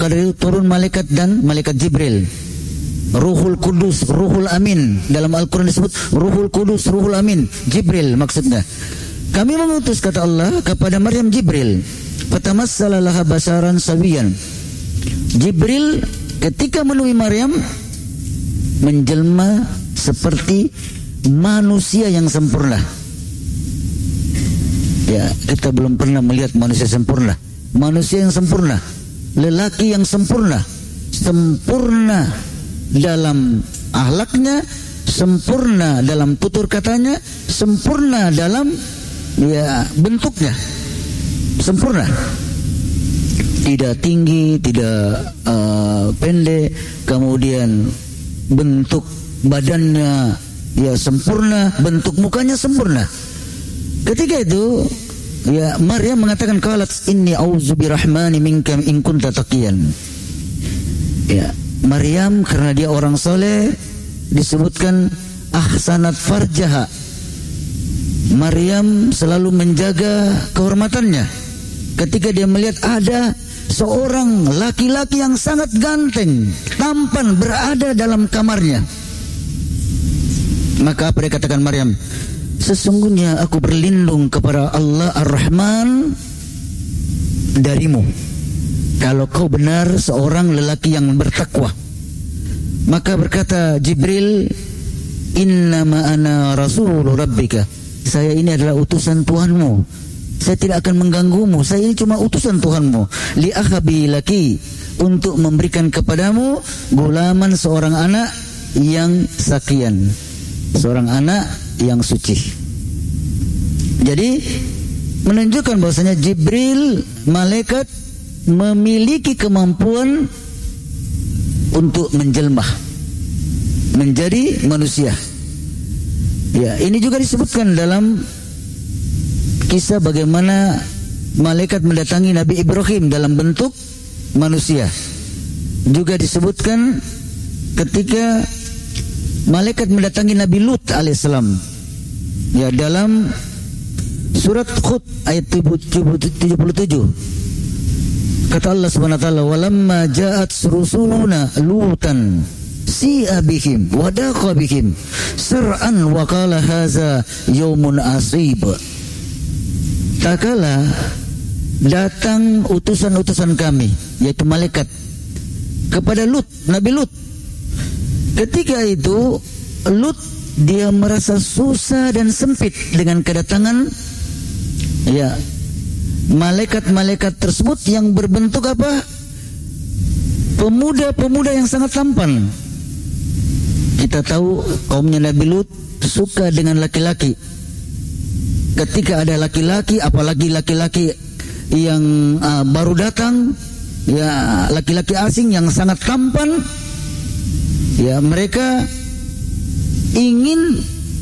Kadang itu turun malaikat dan malaikat Jibril. Ruhul Kudus, Ruhul Amin. Dalam Al-Quran disebut Ruhul Kudus, Ruhul Amin. Jibril maksudnya. Kami mengutus, kata Allah, kepada Maryam Jibril. Fatamassala laha basaran sawiyan. Jibril ketika menemui Maryam menjelma seperti manusia yang sempurna. Ya, kita belum pernah melihat manusia sempurna. Manusia yang sempurna, lelaki yang sempurna, sempurna dalam akhlaknya, sempurna dalam tutur katanya, sempurna dalam bentuknya, sempurna. Tidak tinggi, tidak pendek, kemudian bentuk badannya sempurna, bentuk mukanya sempurna. Ketika itu Maryam mengatakan, qalat inni a'udzu birahmani minka in kunta taqiyan. Maryam karena dia orang soleh disebutkan ahsanat farjaha. Maryam selalu menjaga kehormatannya. Ketika dia melihat ada seorang laki-laki yang sangat ganteng, tampan berada dalam kamarnya, maka apa dia katakan Maryam? Sesungguhnya aku berlindung kepada Allah Ar-Rahman darimu, kalau kau benar seorang lelaki yang bertakwa. Maka berkata Jibril, innama ana rasulur rabbika. Saya ini adalah utusan Tuhanmu. Saya tidak akan mengganggumu. Saya ini cuma utusan Tuhanmu. Li'ahabi laki, untuk memberikan kepadamu gulaman, seorang anak yang sakian, seorang anak yang suci. Jadi menunjukkan bahwasanya Jibril, malaikat, memiliki kemampuan untuk menjelma menjadi manusia. Ini juga disebutkan dalam kisah bagaimana malaikat mendatangi Nabi Ibrahim dalam bentuk manusia. Juga disebutkan ketika malaikat mendatangi Nabi Lut alaihissalam. Dalam surat Hud ayat 77. Kata Allah Subhanahu wa taala, "Walamma ja'at rusuluna lutan si'a bihim wa daqa bihim sar'an wa qala hadza yaumun asib." Takala datang utusan-utusan kami, yaitu malaikat, kepada Lut, Nabi Lut. Ketika itu Lut dia merasa susah dan sempit dengan kedatangan malaikat-malaikat tersebut yang berbentuk apa? Pemuda-pemuda yang sangat tampan. Kita tahu kaumnya Nabi Lut suka dengan laki-laki. Ketika ada laki-laki, apalagi laki-laki yang baru datang, laki-laki asing yang sangat tampan, mereka ingin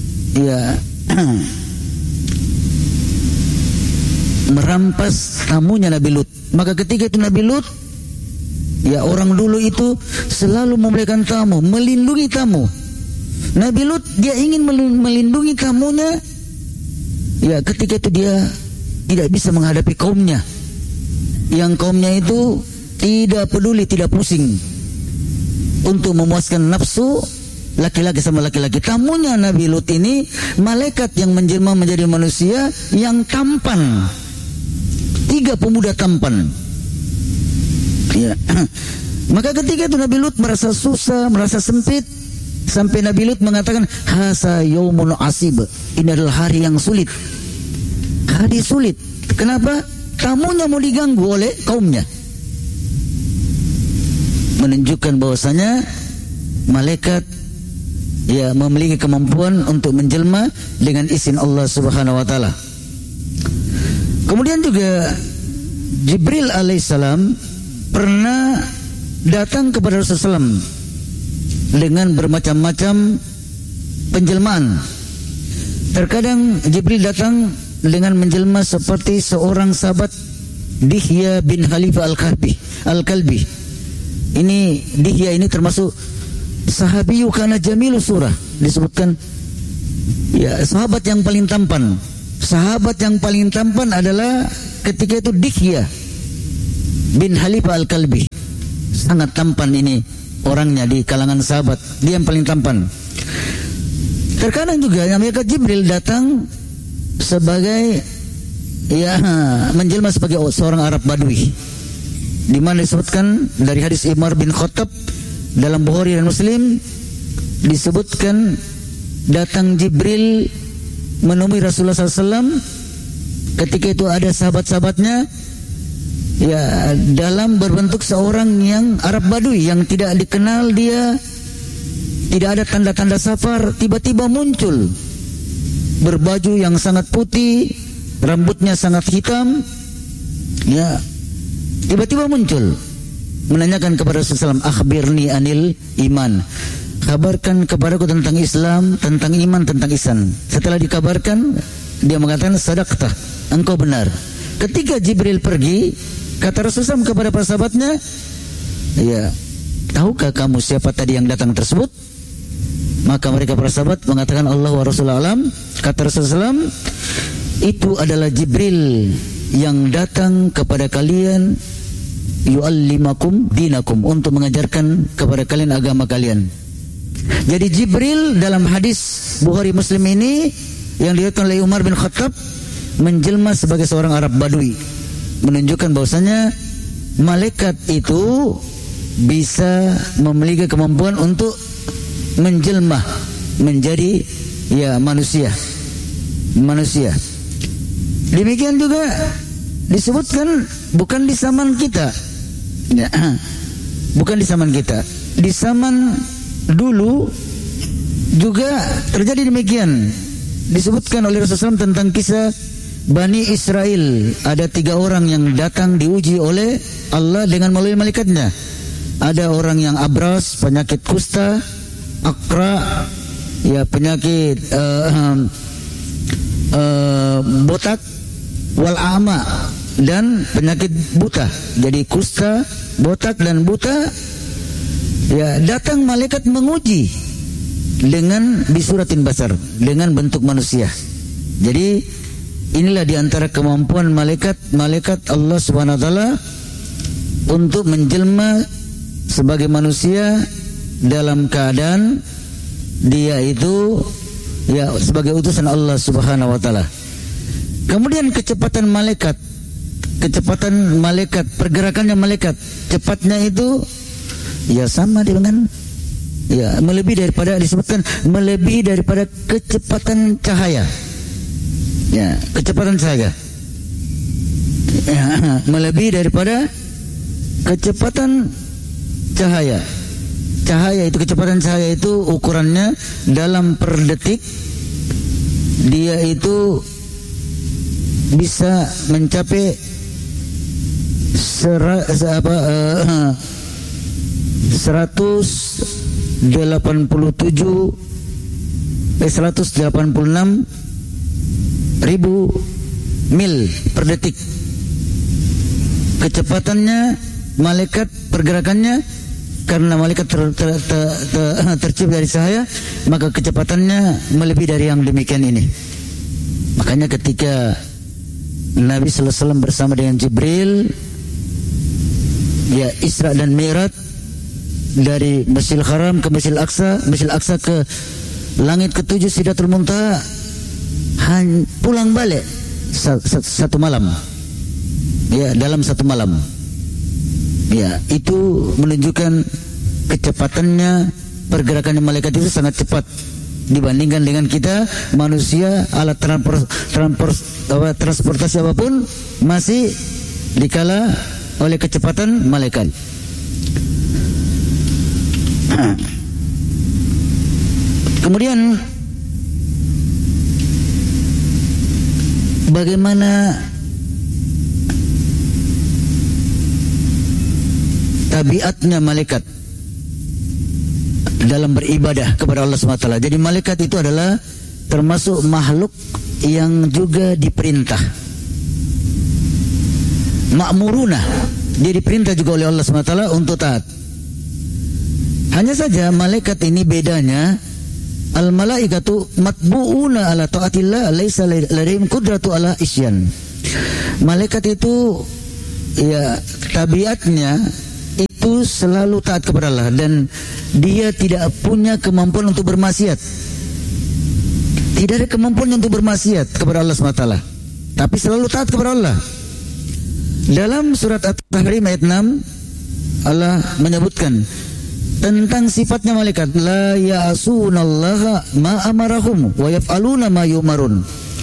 merampas tamunya Nabi Lut. Maka ketika itu Nabi Lut, orang dulu itu selalu memuliakan tamu, melindungi tamu. Nabi Lut dia ingin melindungi tamunya. Ketika itu dia tidak bisa menghadapi kaumnya, yang kaumnya itu tidak peduli, tidak pusing untuk memuaskan nafsu laki-laki sama laki-laki. Tamunya Nabi Lut ini malaikat yang menjelma menjadi manusia yang tampan. 3 pemuda tampan. Maka ketika itu Nabi Lut merasa susah, merasa sempit, sampai Nabi Lut mengatakan, hasa yaumun asib. Ini adalah hari yang sulit. Hari sulit. Kenapa? Tamunya mau diganggu oleh kaumnya. Menunjukkan bahwasanya malaikat memiliki kemampuan untuk menjelma dengan izin Allah Subhanahu wa taala. Kemudian juga Jibril alaihissalam pernah datang kepada Rasulullah SAW dengan bermacam-macam penjelmaan. Terkadang Jibril datang dengan menjelma seperti seorang sahabat, Dihya bin Khalifah Al-Kalbi. Ini Dihya ini termasuk sahabiyu kana jamilu surah, disebutkan sahabat yang paling tampan. Sahabat yang paling tampan adalah ketika itu Dihya bin Khalifah Al-Kalbi. sangat tampan ini orangnya di kalangan sahabat. Dia yang paling tampan. Terkadang juga malaikat Jibril datang sebagai menjelma sebagai seorang Arab Badui, di mana disebutkan dari hadis Umar bin Khattab dalam Bukhari dan Muslim, disebutkan datang Jibril menemui Rasulullah SAW. Ketika itu ada sahabat-sahabatnya dalam berbentuk seorang yang Arab Badui yang tidak dikenal, dia tidak ada tanda-tanda safar. Tiba-tiba muncul berbaju yang sangat putih, rambutnya sangat hitam, tiba-tiba muncul menanyakan kepada Rasulullah SAW, akhbirni anil iman, kabarkan kepadaku tentang Islam, tentang iman, tentang ihsan. Setelah dikabarkan, dia mengatakan, sadaqtah, engkau benar. Ketika Jibril pergi, kata Rasulullah SAW kepada para sahabatnya, tahukah kamu siapa tadi yang datang tersebut? Maka mereka para sahabat mengatakan, Allah wa Rasulullah alam. Kata Rasulullah SAW, itu adalah Jibril yang datang kepada kalian, yu'allimakum dinakum, untuk mengajarkan kepada kalian agama kalian. Jadi Jibril dalam hadis Bukhari Muslim ini yang diriwayatkan oleh Umar bin Khattab menjelma sebagai seorang Arab Badui, menunjukkan bahwasanya malaikat itu bisa memiliki kemampuan untuk menjelma menjadi manusia. Demikian juga disebutkan bukan di zaman kita, bukan di zaman kita, di zaman dulu juga terjadi demikian. Disebutkan oleh Rasulullah SAW tentang kisah Bani Israel. Ada 3 orang yang datang diuji oleh Allah dengan melalui malaikatnya. Ada orang yang abras, penyakit kusta, akra, penyakit botak, wal ama, dan penyakit buta. Jadi kusta, botak, dan buta. Datang malaikat menguji dengan bisuratin basar, dengan bentuk manusia. Jadi inilah diantara kemampuan malaikat Allah Subhanahu Wa Taala untuk menjelma sebagai manusia dalam keadaan dia itu sebagai utusan Allah Subhanahu Wa Taala. Kemudian kecepatan malaikat, pergerakannya malaikat, cepatnya itu sama dengan melebihi daripada, disebutkan melebihi daripada kecepatan cahaya. Kecepatan cahaya. Melebihi daripada kecepatan cahaya. Kecepatan cahaya itu ukurannya dalam per detik, dia itu bisa mencapai 186 ribu mil per detik. Kecepatannya malaikat, pergerakannya, karena malaikat tercipta dari cahaya, maka kecepatannya melebihi dari yang demikian ini. Makanya ketika Nabi sallallahu alaihi wasallam bersama dengan Jibril Isra dan Mi'raj dari Masjidil Haram ke Masjidil Aqsa ke langit ke-7 Sidratul Muntaha, pulang balik satu malam. Dalam satu malam. Itu menunjukkan kecepatannya, pergerakannya malaikat itu sangat cepat dibandingkan dengan kita manusia. Alat transportasi apapun masih dikala oleh kecepatan malaikat. Kemudian bagaimana tabiatnya malaikat dalam beribadah kepada Allah SWT. Jadi malaikat itu adalah termasuk makhluk yang juga diperintah, ma'muruna, dia diperintah juga oleh Allah SWT untuk taat. Hanya saja malaikat ini bedanya, al malaikatu matbu'una ala taatillah laisa ladaihim qudratu ala isyan. Malaikat itu tabiatnya itu selalu taat kepada Allah dan dia tidak punya kemampuan untuk bermaksiat. Tidak ada kemampuan untuk bermaksiat kepada Allah SWT, tapi selalu taat kepada Allah. Dalam surat At-Tahrim ayat 6 Allah menyebutkan tentang sifatnya malaikat, la ya'sunallaha ma amarahum wa yaf'aluna ma yu'marun.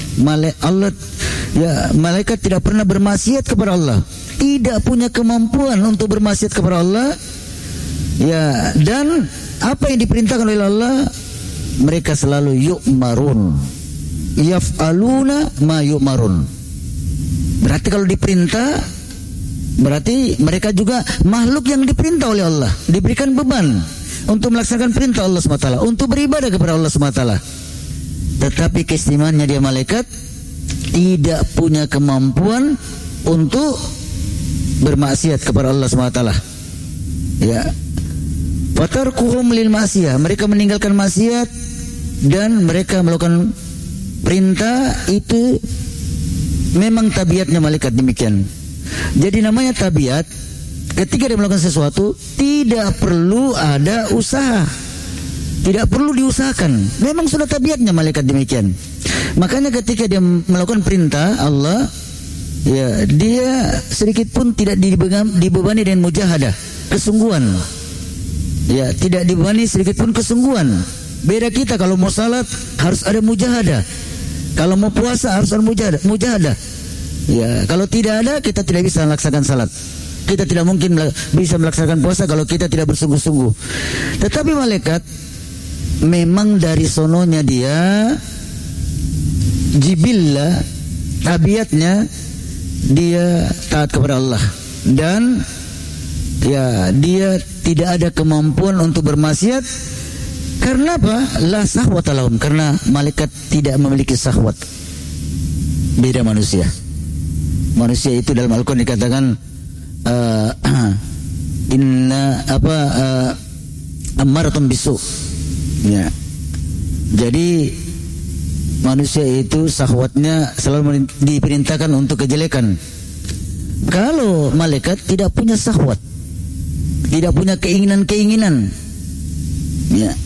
Malaikat tidak pernah bermaksiat kepada Allah, tidak punya kemampuan untuk bermaksiat kepada Allah. Ya, dan apa yang diperintahkan oleh Allah mereka selalu yu'marun, yaf'aluna ma yu'marun. Berarti kalau diperintah, berarti mereka juga makhluk yang diperintah oleh Allah, diberikan beban untuk melaksanakan perintah Allah SWT, untuk beribadah kepada Allah SWT. Tetapi keistimewaannya dia malaikat tidak punya kemampuan untuk bermaksiat kepada Allah SWT. Ya, fatarkuhum lil maksiyah, mereka meninggalkan maksiat dan mereka melakukan perintah. Itu memang tabiatnya malaikat demikian. Jadi namanya tabiat, ketika dia melakukan sesuatu tidak perlu ada usaha, tidak perlu diusahakan. Memang sudah tabiatnya malaikat demikian. Makanya ketika dia melakukan perintah Allah, ya, dia sedikit pun tidak dibebani dengan mujahadah, kesungguhan. Ya, tidak dibebani sedikit pun kesungguhan. Beda kita, kalau mau salat harus ada mujahadah, kalau mau puasa harus ada mujahadah. Ya, kalau tidak ada, kita tidak bisa melaksanakan salat. Kita tidak mungkin bisa melaksanakan puasa kalau kita tidak bersungguh-sungguh. Tetapi malaikat memang dari sononya dia, jibillah, tabiatnya dia taat kepada Allah, dan ya, dia tidak ada kemampuan untuk bermaksiat. Karena apa? La sahwata lahum, karena malaikat tidak memiliki sahwat. Beda manusia. Manusia itu dalam Al-Quran dikatakan ammaratun bisu. Ya. Jadi manusia itu sahwatnya selalu diperintahkan untuk kejelekan. Kalau malaikat tidak punya sahwat, tidak punya keinginan-keinginan, ya,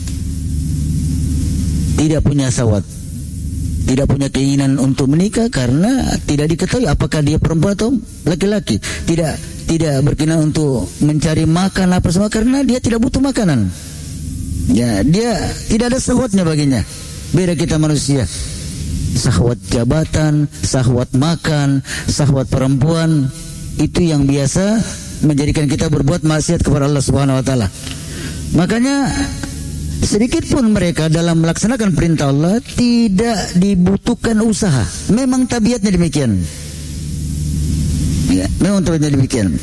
tidak punya sahwat, tidak punya keinginan untuk menikah karena tidak diketahui apakah dia perempuan atau laki-laki. Tidak berkeinginan untuk mencari makan apa semua karena dia tidak butuh makanan. Ya, dia tidak ada sahwatnya baginya. Beda kita manusia. Sahwat jabatan, sahwat makan, sahwat perempuan, itu yang biasa menjadikan kita berbuat maksiat kepada Allah Subhanahu wa taala. Makanya sedikit pun mereka dalam melaksanakan perintah Allah tidak dibutuhkan usaha. Memang tabiatnya demikian. Ya, memang tabiatnya demikian.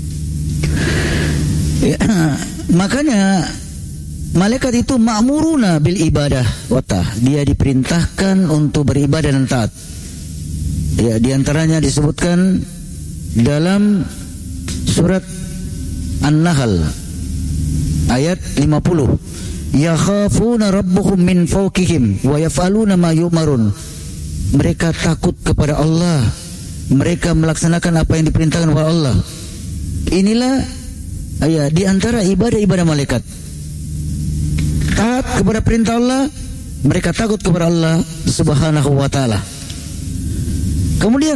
Ya, makanya malaikat itu ma'muruna bil ibadah wa ta'ah. Dia diperintahkan untuk beribadah dan taat. Ya, di antaranya disebutkan dalam surat An-Nahl ayat 50. Yakhafuna rabbuhum min fawqihim wa yaf'aluna ma yu'marun. Mereka takut kepada Allah, mereka melaksanakan apa yang diperintahkan oleh Allah. Inilah ya, di antara ibadah-ibadah malaikat. Taat kepada perintah Allah, mereka takut kepada Allah Subhanahu wa taala. Kemudian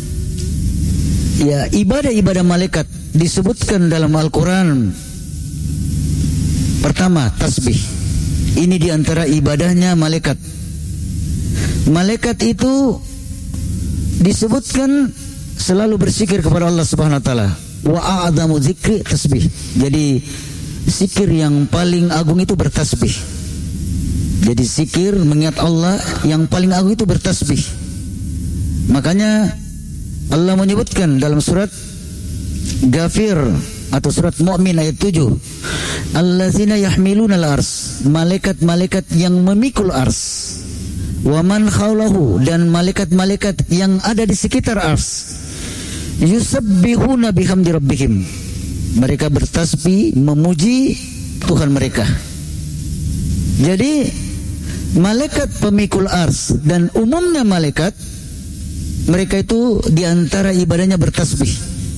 ya, ibadah-ibadah malaikat disebutkan dalam Al-Quran. Pertama, tasbih. Ini diantara ibadahnya malaikat. Malaikat itu disebutkan selalu berzikir kepada Allah Subhanahu wa taala. Wa a'zamu dzikri tasbih. Jadi zikir yang paling agung itu bertasbih. Jadi zikir mengingat Allah yang paling agung itu bertasbih. Makanya Allah menyebutkan dalam surat Ghafir atau surat Mu'min ayat 7, allazina yahmiluna al-ars, malaikat-malaikat yang memikul ars, wa man khawlahu, dan malaikat-malaikat yang ada di sekitar ars, yusabbihuna bihamdi rabbihim, mereka bertasbih memuji Tuhan mereka. Jadi malaikat pemikul ars dan umumnya malaikat, mereka itu diantara ibadahnya bertasbih,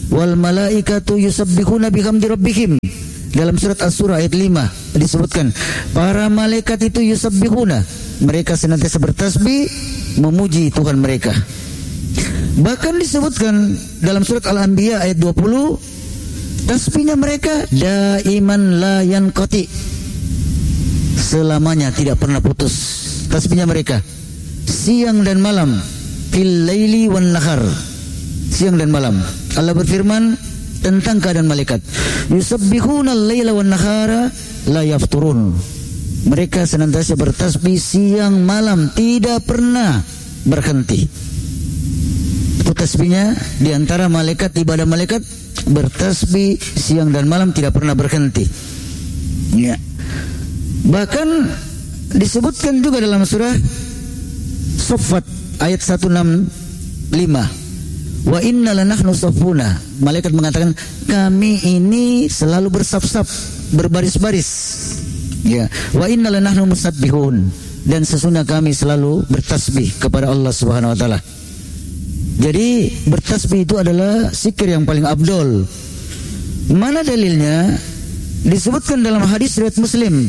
wal malaikatu yusabbihuna bihamdi rabbihim. Dalam surat As-Surah ayat 5 disebutkan para malaikat itu yusabbihuna, mereka senantiasa bertasbih memuji Tuhan mereka. Bahkan disebutkan dalam surat Al-Anbiya ayat 20, tasbihnya mereka daiman la yanqati, selamanya tidak pernah putus tasbihnya mereka, siang dan malam, fil laili wan nahar, siang dan malam. Allah berfirman tentang keadaan malaikat, yusabbihuna al-laila wan nahara la yafturun, mereka senantiasa bertasbih siang malam tidak pernah berhenti. Itu tasbihnya di antara malaikat, ibadah malaikat bertasbih siang dan malam tidak pernah berhenti. Ya. Bahkan disebutkan juga dalam surah Saffat ayat 165, wa inna lanahnu saffuna, malaikat mengatakan kami ini selalu bersaf-saf, berbaris-baris. Ya, wa inna lanahnu musabbihun, dan sesungguhnya kami selalu bertasbih kepada Allah Subhanahu wa taala. Jadi bertasbih itu adalah zikir yang paling afdol. Mana dalilnya? Disebutkan dalam hadis riwayat Muslim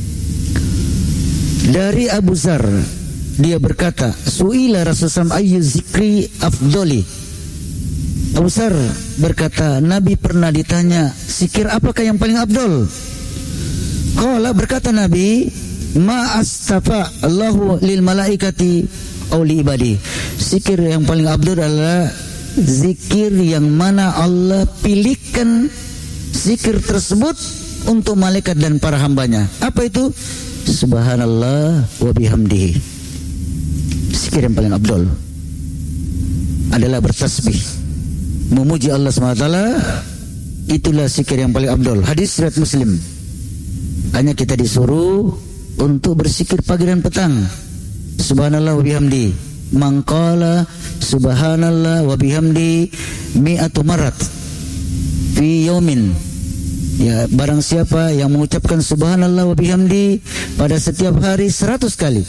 dari Abu Dzar, dia berkata, su'ila Rasulullah ayyu zikri afdoli. Abu Dzar berkata, Nabi pernah ditanya, zikir apakah yang paling afdol? Qala, berkata Nabi, ma astafa Allahu lil malaikati aw li ibadi. Zikir yang paling afdol adalah zikir yang mana Allah pilihkan zikir tersebut untuk malaikat dan para hambanya. Apa itu? Subhanallah wa bihamdihi. Zikir yang paling afdol adalah bertasbih, memuji Allah SWT. Itulah zikir yang paling afdol. Hadis riwayat Muslim. Hanya kita disuruh untuk berzikir pagi dan petang. Subhanallah wa bihamdi. Mangqala subhanallah wa bihamdi mi'atu marat fi yaumin. Ya, barang siapa yang mengucapkan subhanallah wa bihamdi pada setiap hari 100 kali.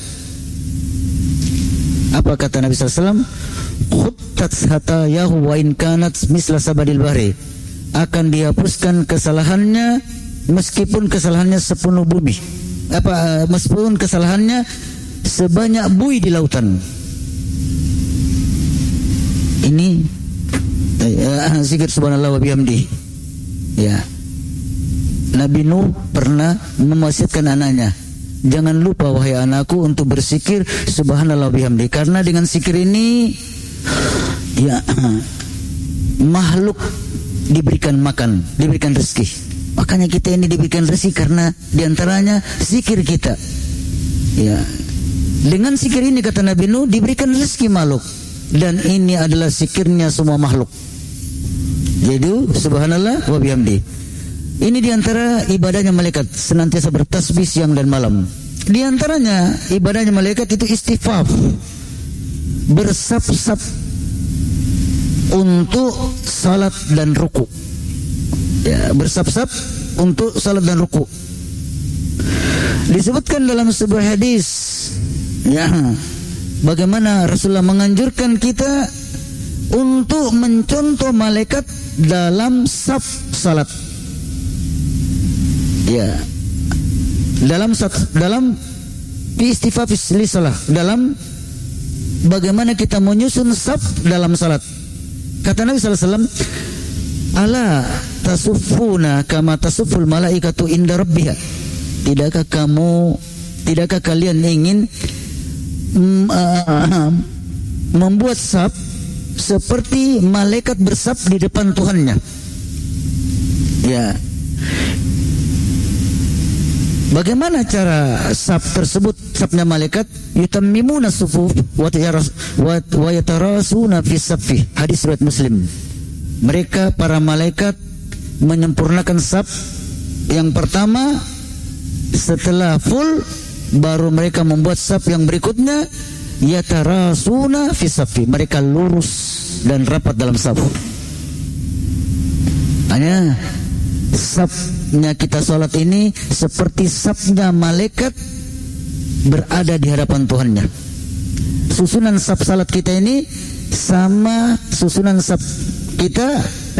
Apa kata Nabi SAW? Khuttat hatayahu wa in kanat misla sabadil bahri. Akan dihapuskan kesalahannya meskipun kesalahannya sepenuh bumi. Meskipun kesalahannya sebanyak buih di lautan. Ini zikir subhanallah wa bihamdi. Ya. Nabi Nuh pernah mewasiatkan anaknya, jangan lupa wahai anakku untuk berzikir subhanallah wa bihamdi, karena dengan zikir ini ya makhluk diberikan makan, diberikan rezeki. Makanya kita ini diberikan rezeki karena diantaranya zikir kita. Ya, dengan zikir ini kata Nabi Nuh diberikan rezeki makhluk, dan ini adalah zikirnya semua makhluk. Jadi subhanallah wa bihamdi. Ini diantara ibadahnya malaikat, senantiasa bertasbih siang dan malam. Diantaranya ibadahnya malaikat itu istighfar, bersab-sab untuk salat dan ruku. Ya, bersab-sab untuk salat dan ruku. Disebutkan dalam sebuah hadis, ya, bagaimana Rasulullah menganjurkan kita untuk mencontoh malaikat dalam saf salat. Ya, dalam istighfar fi salah, dalam bagaimana kita menyusun saf dalam salat. Kata Nabi SAW, ala tasuffuna kama tasufful malaikatu inda rabbiha. Tidakkah kalian ingin membuat saf seperti malaikat bersaf di depan Tuhannya? Ya. Bagaimana cara saf tersebut? Safnya malaikat, yutammimuna sufuf wa yatarasuna fi saffi. Hadis riwayat Muslim. Mereka para malaikat menyempurnakan saf yang pertama, setelah full baru mereka membuat saf yang berikutnya, yatarasuna fi saffi. Mereka lurus dan rapat dalam saf. Hanya safnya kita sholat ini seperti safnya malaikat berada di hadapan Tuhannya. Susunan saf salat kita ini sama susunan saf kita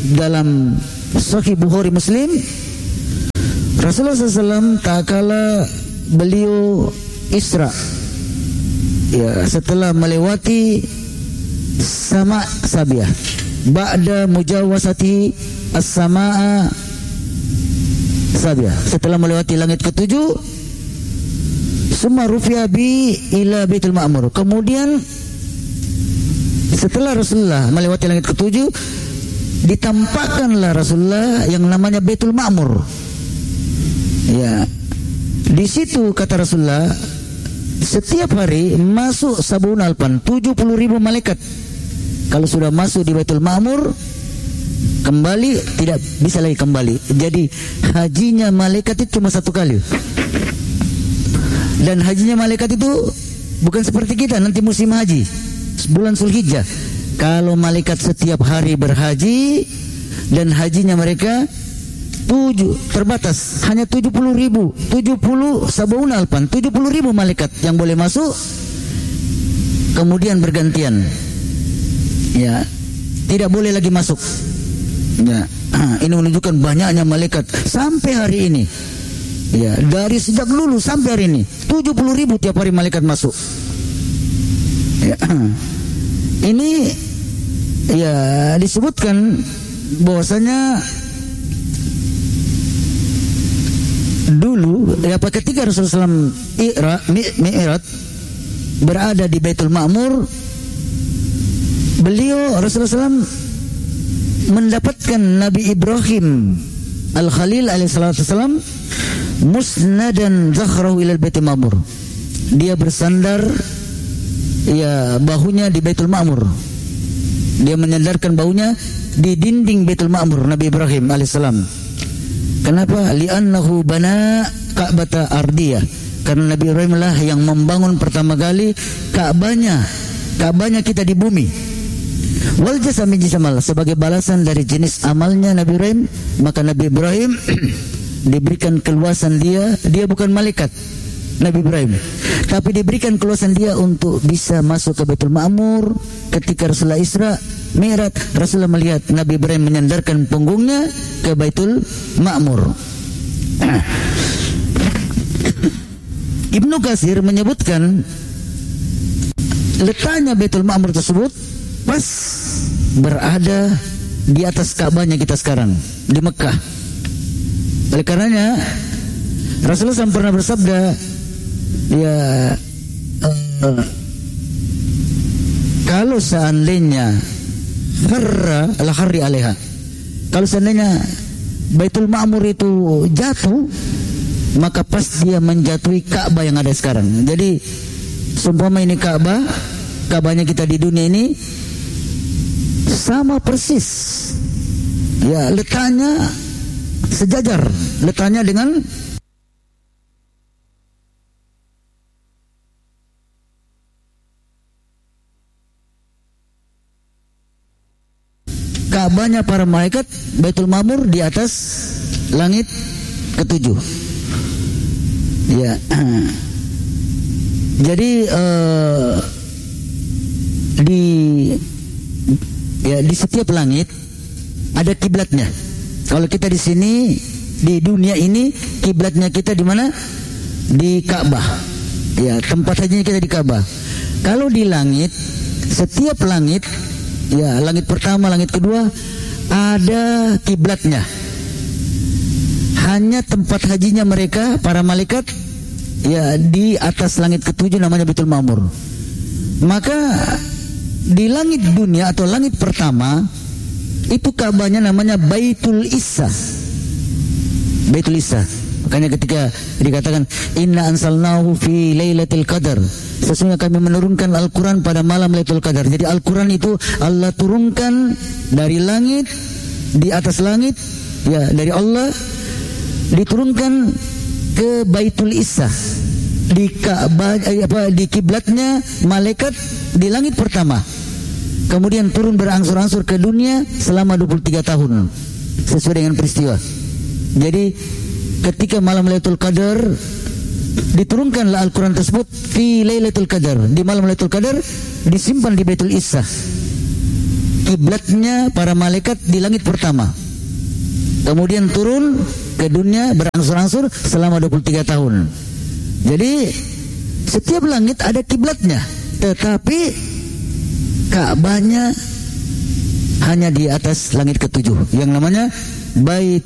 dalam Sahih Bukhari Muslim, Rasulullah SAW tak kala beliau Isra, ya, setelah melewati sama Sabiyah, ba'da mujawasati as-sama'a Sabiyah, setelah melewati langit ketujuh, summa rufi'a bi ila Baitul Ma'mur. Kemudian setelah Rasulullah melewati langit ketujuh, ditampakkanlah Rasulullah yang namanya Baitul Ma'mur. Ya, di situ kata Rasulullah, setiap hari masuk sabun alpan, 70.000 malaikat. Kalau sudah masuk di Baitul Ma'mur, kembali tidak bisa lagi kembali. Jadi hajinya malaikat itu cuma satu kali. Dan hajinya malaikat itu bukan seperti kita nanti musim haji, bulan Zulhijjah. Kalau malaikat setiap hari berhaji dan hajinya mereka terbatas, hanya 70.000, 70 sabun alpan, 70.000 malaikat yang boleh masuk, kemudian bergantian. Ya, tidak boleh lagi masuk. Ya, ini menunjukkan banyaknya malaikat sampai hari ini. Ya, dari sejak dulu sampai hari ini 70.000 tiap hari malaikat masuk. Ya, ini ya disebutkan bahwasanya dulu ya, ketika Rasulullah SAW Mi'raj berada di Baitul Ma'mur, beliau Rasulullah SAW mendapatkan Nabi Ibrahim Al-Khalil alaihissalam musnadan zakhrahu ilal Baitul Ma'mur. Dia bersandar ya bahunya di Baitul Ma'mur. Dia menyandarkan bahunya di dinding Baitul Ma'mur Nabi Ibrahim alaihissalam. Kenapa? Li'annahu bana Ka'bata ardiyah. Karena Nabi Ibrahim lah yang membangun pertama kali Ka'bahnya kita di bumi. Wal jasami jisamal, sebagai balasan dari jenis amalnya Nabi Ibrahim, maka Nabi Ibrahim diberikan keluasan dia bukan malaikat Nabi Ibrahim, tapi diberikan keluasan dia untuk bisa masuk ke Baitul Ma'mur. Ketika Rasulullah Isra Mi'raj, Rasulullah melihat Nabi Ibrahim menyandarkan punggungnya ke Baitul Ma'mur. Ibnu Katsir menyebutkan letaknya Baitul Ma'mur tersebut pas berada di atas Ka'bahnya kita sekarang di Mekah. Oleh karenanya Rasulullah SAW pernah bersabda, ya kalau seandainya harri alaiha, kalau seandainya Baitul Ma'mur itu jatuh, maka pas dia menjatuhi Ka'bah yang ada sekarang. Jadi seumpama ini Ka'bahnya kita di dunia ini sama persis, ya letaknya sejajar, letaknya dengan Ka'bahnya para malaikat. Baitul Ma'mur di atas langit ketujuh. Ya, jadi di setiap langit ada kiblatnya. Kalau kita di sini di dunia ini, kiblatnya kita di mana? Di Ka'bah. Ya, tempat hajinya kita di Ka'bah. Kalau di langit, setiap langit, ya langit pertama, langit kedua ada kiblatnya. Hanya tempat hajinya mereka para malaikat ya di atas langit ketujuh, namanya Baitul Ma'mur. Maka di langit dunia atau langit pertama itu Ka'bahnya namanya Baitul Issa. Baitul Issa. Makanya ketika dikatakan inna ansalnahu fi lailatul qadar, sesungguhnya kami menurunkan Al-Quran pada malam Lailatul Qadar. Jadi Al-Quran itu Allah turunkan dari langit, di atas langit, ya dari Allah, diturunkan ke Baitul Issa, di Ka'bah, di kiblatnya malaikat di langit pertama. Kemudian turun berangsur-angsur ke dunia selama 23 tahun sesuai dengan peristiwa. Jadi ketika malam Lailatul Qadar diturunkanlah Al-Quran tersebut fi Lailatul Qadar. Di malam Lailatul Qadar disimpan di Baitul Issa. kiblatnya para malaikat di langit pertama. Kemudian turun ke dunia berangsur-angsur selama 23 tahun. Jadi setiap langit ada kiblatnya, tetapi Ka'bahnya hanya di atas langit ketujuh yang namanya Bait